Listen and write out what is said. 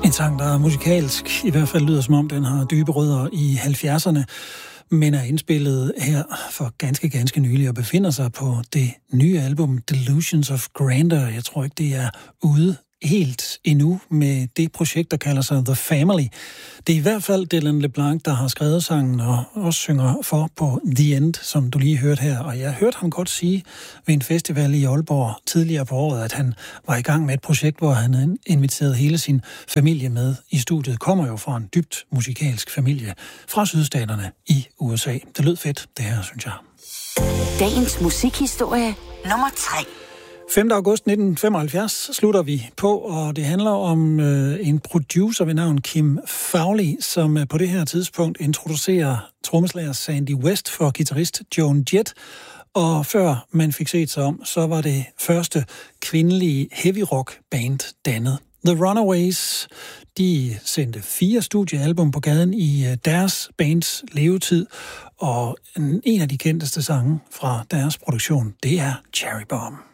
En sang, der musikalsk i hvert fald lyder som om, den har dybe rødder i 70'erne, men er indspillet her for ganske nylig og befinder sig på det nye album Delusions of Grandeur. Jeg tror ikke, det er ude helt endnu med det projekt, der kalder sig The Family. Det er i hvert fald Dylan LeBlanc, der har skrevet sangen og også synger for på The End, som du lige hørte her. Og jeg hørte ham godt sige ved en festival i Aalborg tidligere på året, at han var i gang med et projekt, hvor han inviterede hele sin familie med i studiet. Kommer jo fra en dybt musikalsk familie fra sydstaterne i USA. Det lød fedt, det her, synes jeg. Dagens musikhistorie nummer 3. 5. august 1975 slutter vi på, og det handler om en producer ved navn Kim Fowley, som på det her tidspunkt introducerer trommeslager Sandy West for guitarist Joan Jett. Og før man fik set sig om, så var det første kvindelige heavy rock band dannet. The Runaways, de sendte 4 studiealbum på gaden i deres bands levetid, og en af de kendteste sange fra deres produktion, det er Cherry Bomb.